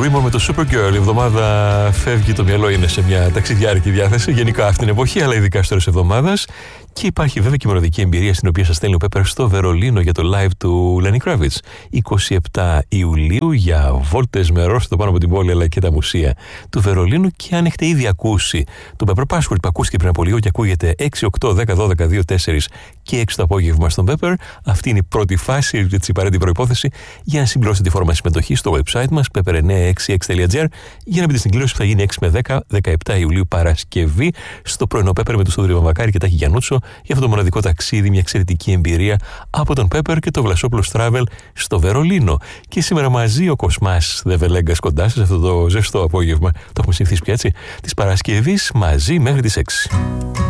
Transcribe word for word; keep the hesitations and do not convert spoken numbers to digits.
Rimmer με το Supergirl. Η εβδομάδα φεύγει, το μυαλό είναι σε μια ταξιδιάρικη διάθεση, γενικά αυτήν την εποχή, αλλά ειδικά στο τέλος εβδομάδας. Και υπάρχει βέβαια και η μοναδική εμπειρία στην οποία σας στέλνει ο Πέπερ στο Βερολίνο για το live του Lenny Kravitz. εικοστή εβδόμη Ιουλίου για βόλτες με ρόστο πάνω από την πόλη αλλά και τα μουσεία του Βερολίνου. Και αν έχετε ήδη ακούσει το Pepper Passport που ακούστηκε πριν από λίγο και ακούγεται έξι, οκτώ, δέκα, δώδεκα, δύο, τέσσερα και έξι το απόγευμα στον Pepper, αυτή είναι η πρώτη φάση, η απαραίτητη προϋπόθεση για να συμπληρώσετε τη φόρμα συμμετοχή στο website μας pepper εννιακόσια εξήντα έξι τελεία τζι άρ για να μπείτε στην κλήρωση που θα γίνει έξι με δέκα, δεκαεπτά Ιουλίου Παρασκευή στο πρωινό Pepper με τον Στόδωρο Βαμβακάρη και Τάκη Γιαννούτσο για αυτό το μοναδικό ταξίδι, μια εξαιρετική εμπειρία από τον Pepper και το Βλασόπουλος Travel στο Βερολίνο. Και σήμερα μαζί ο Κοσμάς Δεβελέγκας κοντά σας αυτό το ζεστό απόγευμα, το έχουμε συνηθίσει πια έτσι, της Παρασκευής μαζί μέχρι τις έξι.